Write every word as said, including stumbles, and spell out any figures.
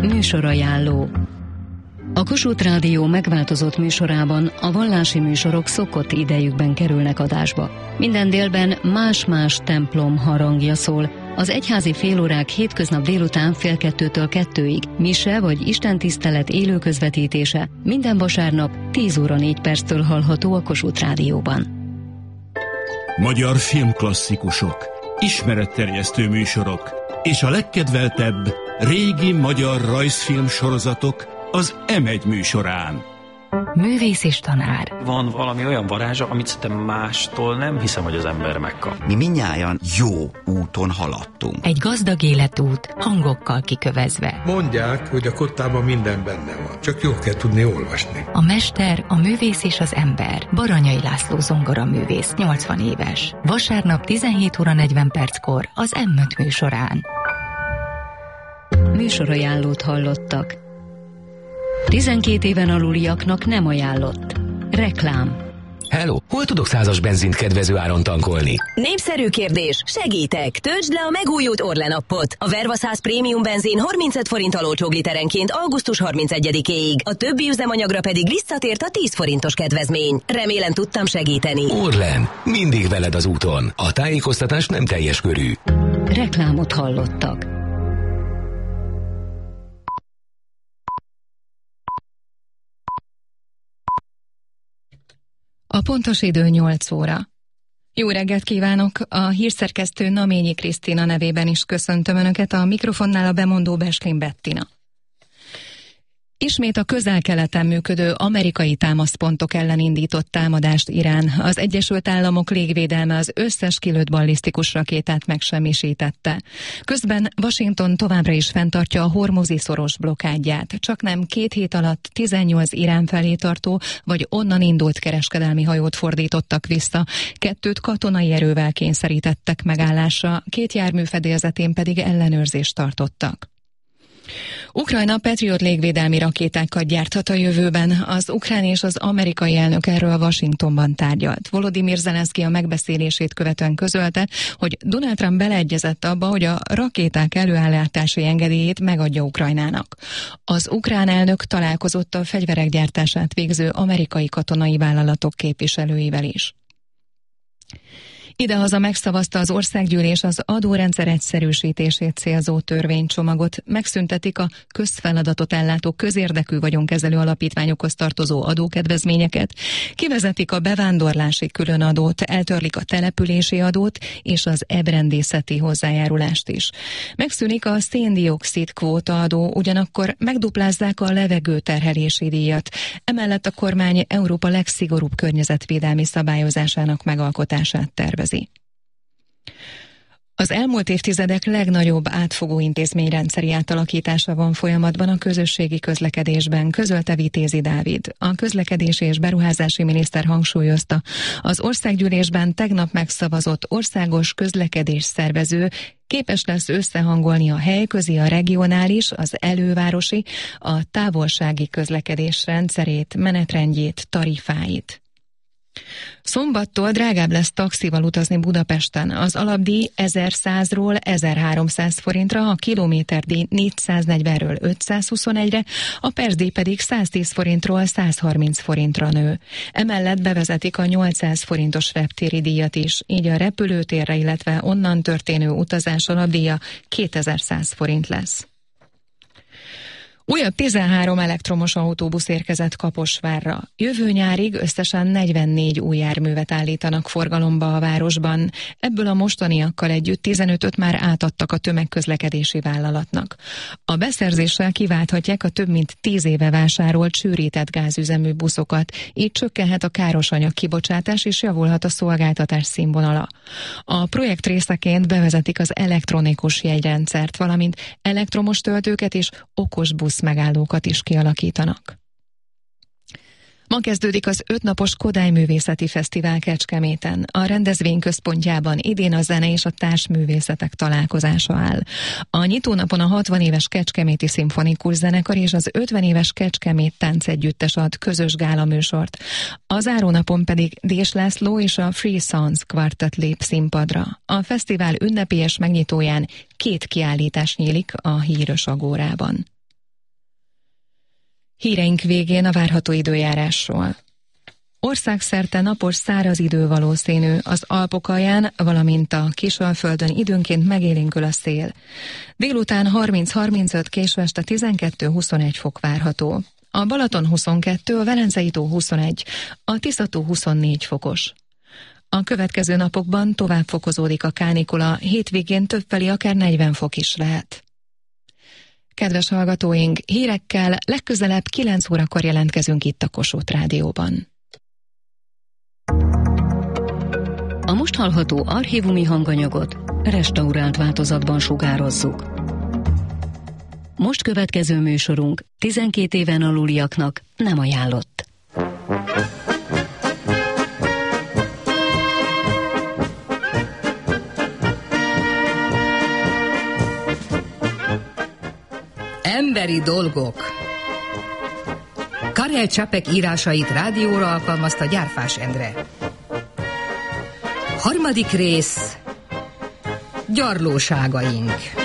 Műsorajánló. A Kossuth Rádió megváltozott műsorában a vallási műsorok szokott idejükben kerülnek adásba. Minden délben más-más templom harangja szól. Az egyházi félórák hétköznap délután fél kettőtől kettőig, mise vagy istentisztelet élő közvetítése minden vasárnap tíz óra négy perctől hallható a Kossuth Rádióban. Magyar filmklasszikusok, ismeretterjesztő műsorok és a legkedveltebb régi magyar rajzfilm sorozatok az em egy műsorán. Művész és tanár. Van valami olyan varázsa, amit szerintem mástól nem hiszem, hogy az ember megkap. Mi mindnyájan jó úton haladtunk. Egy gazdag életút, hangokkal kikövezve. Mondják, hogy a kottában minden benne van, csak jól kell tudni olvasni. A mester, a művész és az ember. Baranyai László zongoraművész, nyolcvan éves. Vasárnap tizenhét óra negyven perckor az em öt műsorán. Műsorajánlót hallottak. tizenkét éven aluliaknak nem ajánlott. Reklám. Hello, hol tudok százas benzint kedvező áron tankolni? Népszerű kérdés, segítek! Töltsd le a megújult Orlen appot. A Verva száz prémium benzin harmincöt forint olcsóbb literenként augusztus harmincegyedikéig. A többi üzemanyagra pedig visszatért a tíz forintos kedvezmény. Remélem tudtam segíteni. Orlen, mindig veled az úton. A tájékoztatás nem teljes körű. Reklámot hallottak. A pontos idő nyolc óra. Jó reggelt kívánok! A hírszerkesztő Naményi Krisztina nevében is köszöntöm Önöket, a mikrofonnál a bemondó Beslin Bettina. Ismét a közel-keleten működő amerikai támaszpontok ellen indított támadást Irán. Az Egyesült Államok légvédelme az összes kilőtt ballisztikus rakétát megsemmisítette. Közben Washington továbbra is fenntartja a hormuzi szoros blokkádját. Csaknem két hét alatt tizennyolc Irán felé tartó, vagy onnan indult kereskedelmi hajót fordítottak vissza. Kettőt katonai erővel kényszerítettek megállásra, két jármű fedélzetén pedig ellenőrzést tartottak. Ukrajna Patriot légvédelmi rakétákat gyárthat a jövőben. Az ukrán és az amerikai elnök erről Washingtonban tárgyalt. Volodymyr Zelenszky a megbeszélését követően közölte, hogy Donald Trump beleegyezett abba, hogy a rakéták előállítási engedélyét megadja Ukrajnának. Az ukrán elnök találkozott a fegyverek gyártását végző amerikai katonai vállalatok képviselőivel is. Idehaza megszavazta az országgyűlés az adórendszer egyszerűsítését célzó törvénycsomagot, megszüntetik a közfeladatot ellátó közérdekű vagyonkezelő alapítványokhoz tartozó adókedvezményeket, kivezetik a bevándorlási különadót, eltörlik a települési adót és az ebrendészeti hozzájárulást is. Megszűnik a széndioxid kvóta adó, ugyanakkor megduplázzák a levegőterhelési díjat. Emellett a kormány Európa legszigorúbb környezetvédelmi szabályozásának megalkotását tervezi. Az elmúlt évtizedek legnagyobb átfogó intézményrendszeri átalakítása van folyamatban a közösségi közlekedésben, közölte Vitézi Dávid. A közlekedési és beruházási miniszter hangsúlyozta, az országgyűlésben tegnap megszavazott országos közlekedés szervező képes lesz összehangolni a helyközi, a regionális, az elővárosi, a távolsági közlekedés rendszerét, menetrendjét, tarifáit. Szombattól drágább lesz taxival utazni Budapesten. Az alapdíj ezerszázról ezerháromszáz forintra, a kilométerdíj négyszáznegyvenről ötszázhuszonegyre, a percdíj pedig száztíz forintról százharminc forintra nő. Emellett bevezetik a nyolcszáz forintos reptéri díjat is, így a repülőtérre, illetve onnan történő utazás alapdíja kétezer-száz forint lesz. Újabb tizenhárom elektromos autóbusz érkezett Kaposvárra. Jövő nyárig összesen negyvennégy új járművet állítanak forgalomba a városban. Ebből a mostaniakkal együtt tizenötöt már átadtak a tömegközlekedési vállalatnak. A beszerzéssel kiválthatják a több mint tíz éve vásárolt sűrített gázüzemű buszokat, így csökkenhet a károsanyag kibocsátás és javulhat a szolgáltatás színvonala. A projekt részeként bevezetik az elektronikus jegyrendszert, valamint elektromos töltőket és okos busz megállókat is kialakítanak. Ma kezdődik az ötnapos Kodály Művészeti Fesztivál Kecskeméten. A rendezvény központjában idén a zene és a társművészetek találkozása áll. A nyitónapon a hatvan éves Kecskeméti Szimfonikus Zenekar és az ötven éves Kecskemét Táncegyüttes ad közös gálaműsort. A zárónapon pedig Dés László és a Free Sounds Quartet lép színpadra. A fesztivál ünnepélyes megnyitóján két kiállítás nyílik a Híros Agórában. Híreink végén a várható időjárásról. Országszerte napos száraz idő valószínű, az Alpok alján, valamint a Kisalföldön időnként megélénkül a szél. Délután harminc-harmincöt, késő este tizenkettő-huszonegy fok várható. A Balaton huszonkettő, a Velencei tó huszonegy, a Tisza-tó huszonnégy fokos. A következő napokban tovább fokozódik a kánikula, hétvégén többfelé akár negyven fok is lehet. Kedves hallgatóink, hírekkel legközelebb kilenc órakor jelentkezünk itt a Kossuth Rádióban. A most hallható archívumi hanganyagot restaurált változatban sugározzuk. Most következő műsorunk tizenkét éven aluliaknak nem ajánlott. Emberi dolgok. Karel Čapek írásait rádióra alkalmazta Gyárfás Endre. Harmadik rész. Gyarlóságaink.